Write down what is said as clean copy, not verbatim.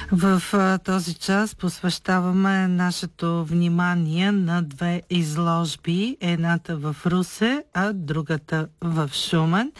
В този час посвещаваме нашето внимание на две изложби. Едната в Русе, а другата в Шумен.